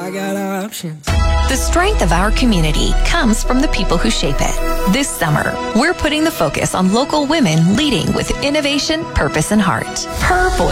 I got options. The strength of our community comes from the people who shape it. This summer, we're putting the focus on local women leading with innovation, purpose, and heart. Her voice